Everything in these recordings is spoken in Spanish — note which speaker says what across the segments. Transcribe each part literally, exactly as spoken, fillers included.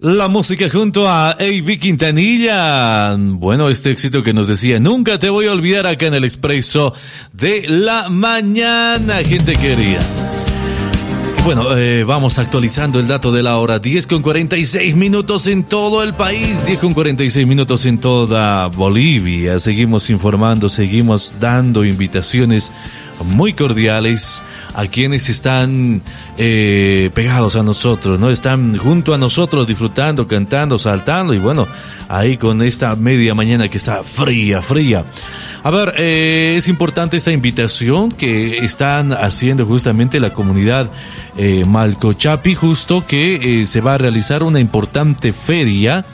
Speaker 1: La música junto a A B Quintanilla. Bueno, este éxito que nos decía, nunca te voy a olvidar, acá en el Expreso de la Mañana, gente querida. Bueno, eh, vamos actualizando el dato de la hora, diez con cuarenta y seis minutos en todo el país, diez con cuarenta y seis minutos en toda Bolivia. Seguimos informando, seguimos dando invitaciones muy cordiales a quienes están eh, pegados a nosotros, ¿no? Están junto a nosotros disfrutando, cantando, saltando y bueno, ahí con esta media mañana que está fría, fría. A ver, eh, es importante esta invitación que están haciendo justamente la comunidad eh, Malcochapi, justo que eh, se va a realizar una importante feria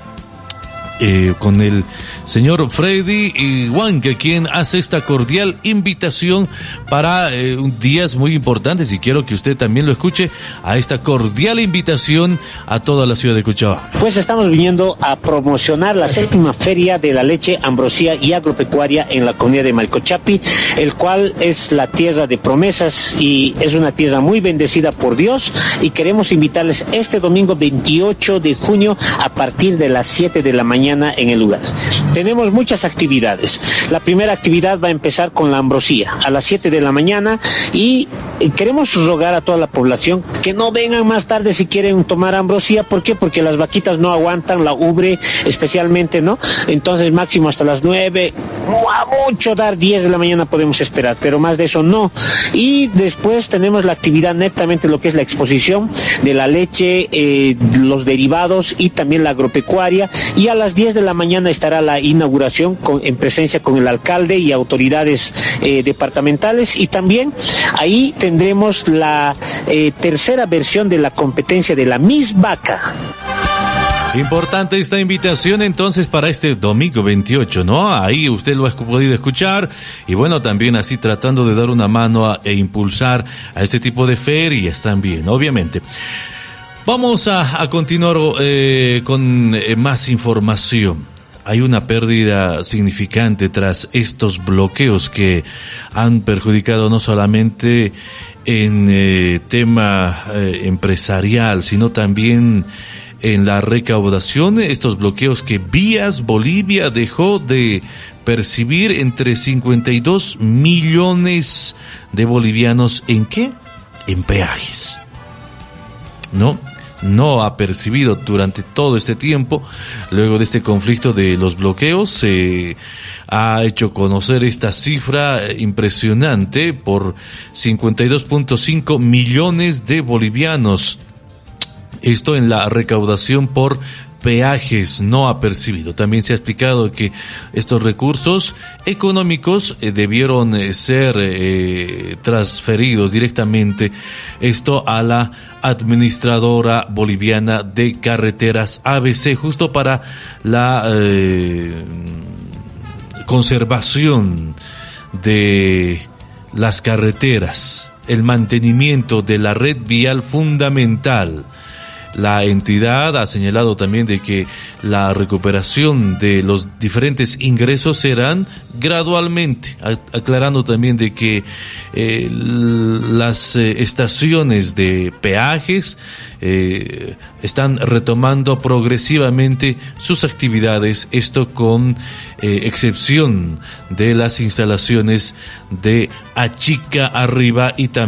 Speaker 1: Eh, con el señor Freddy Huanca, quien hace esta cordial invitación para eh, días muy importantes, y quiero que usted también lo escuche, a esta cordial invitación a toda la ciudad de Cochabamba.
Speaker 2: Pues estamos viniendo a promocionar la séptima feria de la leche, ambrosía y agropecuaria en la comunidad de Malcochapi, el cual es la tierra de promesas y es una tierra muy bendecida por Dios, y queremos invitarles este domingo veintiocho de junio a partir de las siete de la mañana en el lugar. Tenemos muchas actividades. La primera actividad va a empezar con la ambrosía a las siete de la mañana, y queremos rogar a toda la población que no vengan más tarde si quieren tomar ambrosía. ¿Por qué? Porque las vaquitas no aguantan, la ubre especialmente, ¿no? Entonces máximo hasta las nueve, a mucho dar diez de la mañana podemos esperar, pero más de eso no. Y después tenemos la actividad netamente lo que es la exposición de la leche, eh, los derivados y también la agropecuaria, y a las diez de la mañana estará la inauguración con, en presencia con el alcalde y autoridades eh, departamentales, y también ahí tendremos la eh, tercera versión de la competencia de la Miss Vaca.
Speaker 1: Importante esta invitación entonces para este domingo veintiocho, ¿no? Ahí usted lo ha podido escuchar, y bueno, también así tratando de dar una mano a, e impulsar a este tipo de ferias también, obviamente. Vamos a, a continuar eh, con eh, más información. Hay una pérdida significante tras estos bloqueos que han perjudicado no solamente en eh, tema eh, empresarial, sino también en la recaudación. Estos bloqueos que Vías Bolivia dejó de percibir entre cincuenta y dos millones de bolivianos. ¿En qué? En peajes. ¿No? No ha percibido durante todo este tiempo. Luego de este conflicto de los bloqueos, se ha hecho conocer esta cifra impresionante por cincuenta y dos punto cinco millones de bolivianos. Esto en la recaudación por peajes no ha percibido. También se ha explicado que estos recursos económicos eh, debieron eh, ser eh, transferidos directamente esto a la Administradora Boliviana de Carreteras A B C, justo para la eh, conservación de las carreteras, el mantenimiento de la red vial fundamental. La entidad ha señalado también de que la recuperación de los diferentes ingresos serán gradualmente, aclarando también de que eh, las eh, estaciones de peajes eh, están retomando progresivamente sus actividades, esto con eh, excepción de las instalaciones de Achica Arriba y también